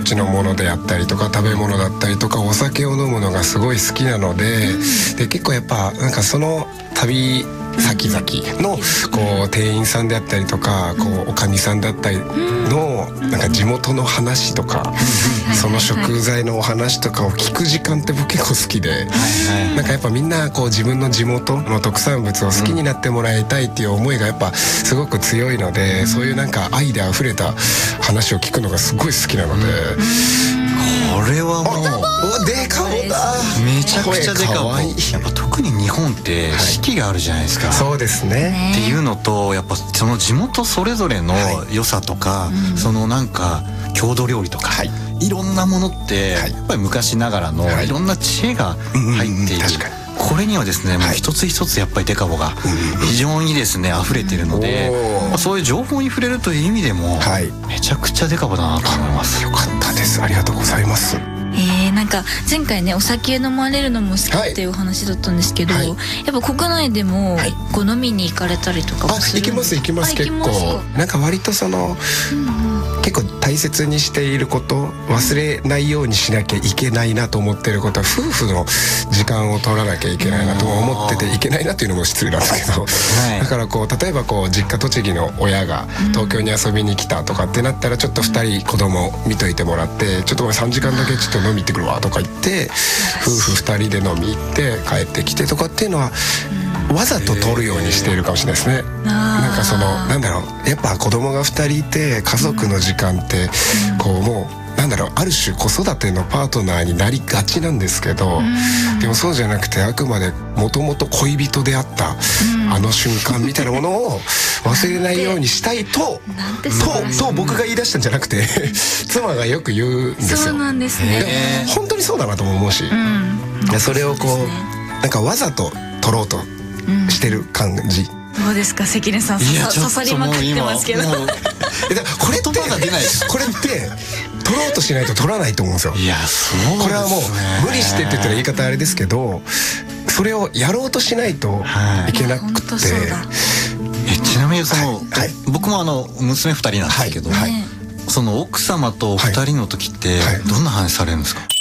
地のものであったりとか食べ物だったりとかお酒を飲むのがすごい好きなので、で結構やっぱなんかその旅先々のこう店員さんであったりとかこうおかみさんだったりのなんか地元の話とかその食材のお話とかを聞く時間って僕結構好きで、なんかやっぱみんなこう自分の地元の特産物を好きになってもらいたいっていう思いがやっぱすごく強いので、そういうなんか愛であふれた話を聞くのがすごい好きなので、 これはもうでかいだ、 めちゃくちゃでかい。やっぱ特に日本って四季があるじゃないですか。 そうですね。 っていうのとやっぱその地元それぞれの良さとか、そのなんか郷土料理とか、いろんなものってやっぱり昔ながらのいろんな知恵が入っている。これにはですね、もう一つ一つやっぱりデカボが非常にですね溢れているので、そういう情報に触れるという意味でもめちゃくちゃデカボだなと思います。 よかったです。ありがとうございます。 なんか前回ねお酒飲まれるのも好きっていうお話だったんですけど、やっぱ国内でもこう飲みに行かれたりとかもするんですか？ 行きます結構。なんか割とその結構大切にしていること、忘れないようにしなきゃいけないなと思っていることは夫婦の時間を取らなきゃいけないなと思ってて、いけないなっていうのも失礼なんですけど、だからこう例えばこう実家栃木の親が東京に遊びに来たとかってなったらちょっと2人子供見といてもらって、ちょっとごめん3時間だけちょっと飲み行ってくるわとか言って夫婦2人で飲み行って帰ってきてとかっていうのはわざと取るようにしているかもしれないですね。なんかそのなんだろう、やっぱ子供が2人いて家族の時間ってこうもうなんだろう、ある種子育てのパートナーになりがちなんですけど、でもそうじゃなくてあくまでもともと恋人であったあの瞬間みたいなものを忘れないようにしたいと僕が言い出したんじゃなくて妻がよく言うんですよ。 そうなんですね。 本当にそうだなとも思うし、それをこうなんかわざと取ろうとしてる感じ。 どうですか関根さん、刺さりまくってますけど。 これって取ろうとしないと取らないと思うんですよ。 いやそうですね。 これはもう無理してって言ったら言い方あれですけど、それをやろうとしないといけなくて。 ちなみにその僕も娘2人なんですけど、その奥様と2人の時ってどんな話されるんですか？